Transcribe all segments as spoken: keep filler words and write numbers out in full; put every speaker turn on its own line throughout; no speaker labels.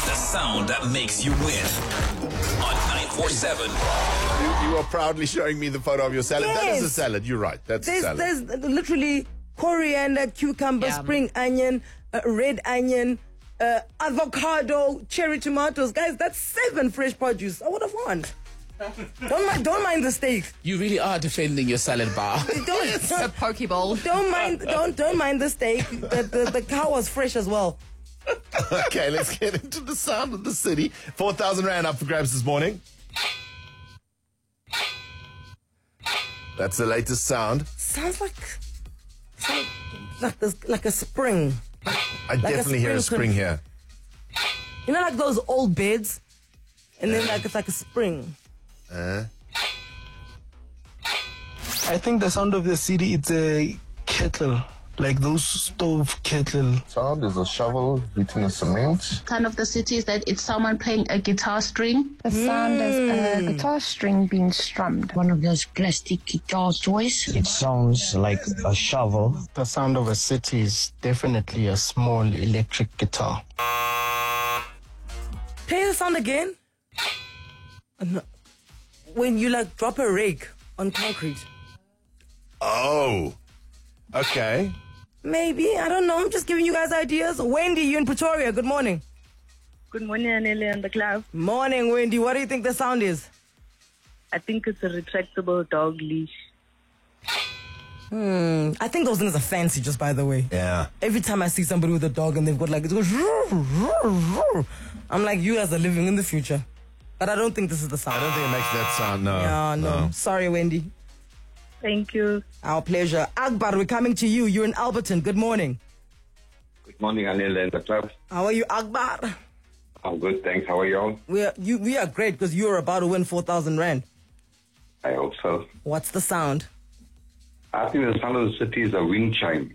The sound that makes you win on nine four seven.
You, you are proudly showing me the photo of your salad.
Yes.
That is a salad. You're right. That's
There's,
a salad.
there's literally coriander, cucumber,
Yeah.
spring onion, uh, red onion, uh, avocado, cherry tomatoes. Guys, that's seven fresh produce. I would have won. Don't mind, don't mind the steak.
You really are defending your salad bar.
Don't,
A poke bowl.
don't mind, don't, don't mind the steak. The, the, the cow was fresh as well.
Okay, let's get into the sound of the city. four thousand rand up for grabs this morning. That's the latest sound.
Sounds like, sounds like this, like a spring.
I definitely hear a spring
sprinkle.
here.
You know, like those old beds, and then like it's like a spring.
Uh,
I think the sound of the city, it's a kettle, like those stove kettle.
Sound is a shovel hitting a cement.
Kind of the city is that it's someone playing a guitar string.
The sound is a guitar string being strummed.
One of those plastic guitar toys.
It sounds like a shovel.
The sound of a city is definitely a small electric guitar.
Play the sound again. Uh, no. When you like drop a rake on concrete.
oh, okay.
Maybe, I don't know. I'm just giving you guys ideas. Wendy, you in Pretoria. Good morning.
Good morning, Anele and the club.
Morning, Wendy. What do you think the sound is?
I think it's a retractable dog leash.
Hmm. I think those things are fancy, just by the way.
Yeah.
Every time I see somebody with a dog and they've got like, it goes, I'm like, you guys are living in the future. But I don't think this is the sound.
I don't think it makes that sound, no.
Yeah, no. Sorry, Wendy.
Thank you.
Our pleasure. Akbar, we're coming to you. You're in Alberton. Good morning.
Good morning, Anil and the club.
How are you, Akbar?
I'm good, thanks. How are y'all?
We are, you, we are great because you're about to win four thousand rand.
I hope so.
What's the sound?
I think the sound of the city is a wind chime.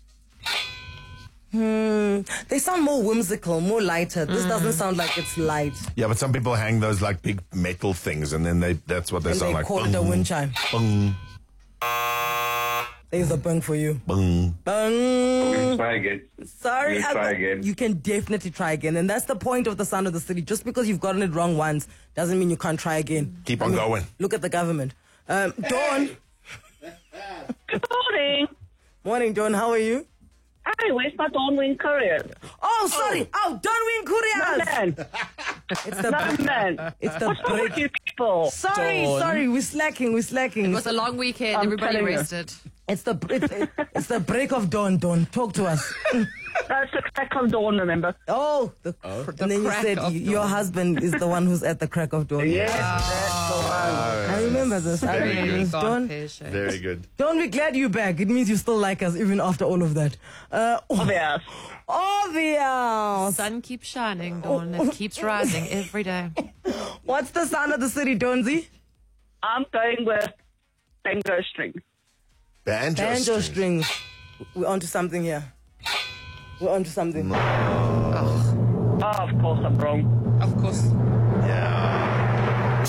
Hmm. They sound more whimsical, more lighter. This
Mm.
doesn't sound like it's light.
Yeah, but some people hang those like big metal things and then they that's what they
And
sound
they
like.
call it a wind chime.
Bung,
There's a bung for you.
bung.
Bung.
We'll try again.
Sorry,
We'll try
Akbar.
again.
You can definitely try again. And that's the point of the sound of the city. Just because you've gotten it wrong once doesn't mean you can't try again.
Keep
I
on
mean,
going.
Look at the government. Um, Dawn.
Good morning.
Morning, Dawn. How are you?
Hi, where's my Dawnwing courier?
Oh, sorry. Oh, Dawn win
No
couriers.
man.
It's the
No man.
It's the
What's wrong with
break.
you people?
Sorry,
Dawn.
sorry. We're slacking. We're slacking.
It was a long weekend.
I'm
Everybody
telling you.
rested.
It's the it's, it's the break of dawn. Dawn, talk to us.
That's the crack of dawn, remember?
Oh, the,
The
and then you
crack
said
of
y- your
dawn.
husband is the one who's at the crack of dawn.
Yes, that's the one.
I remember this. I
Very
remember
good.
this. Dawn,
Very good.
Dawn, we're glad you're back. It means you still like us even after all of that. Uh,
Obvious.
obvious.
Sun keeps shining, Dawn. It keeps rising every day.
What's the sound of the city, Donzi?
I'm going with banjo string.
Banjo,
Banjo
strings.
strings. We're onto something here. We're onto something.
Oh, of course I'm wrong.
Of course.
Yeah.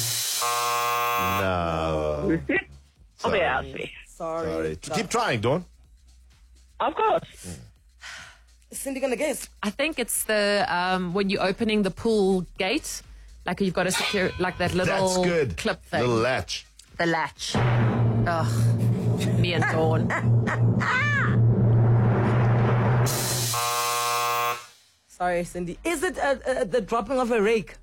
No.
Obviously.
Sorry.
Sorry. Keep trying, Dawn.
Of course.
Is Cindy gonna guess?
I think it's the um, when you're opening the pool gate, like you've got a secure, like that little
That's good.
clip thing.
Little latch.
The latch. Ugh. Me and Dawn.
Sorry, Cindy. Is it uh, uh, the dropping of a rake?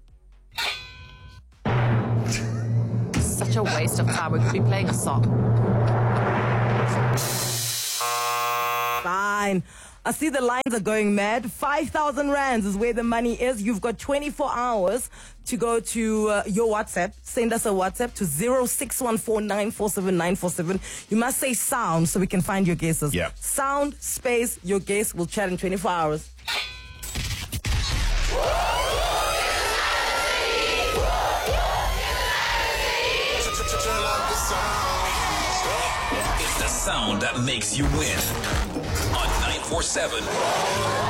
Such a waste of time. We could be playing a song.
Fine. I see the lines are going mad. five thousand rands is where the money is. You've got twenty-four hours to go to uh, your WhatsApp. Send us a WhatsApp to zero six one four nine four seven nine four seven. You must say sound so we can find your guesses.
Yeah.
Sound, space, your guess. We'll chat in twenty-four hours.
It's the sound that makes you win on nine four seven.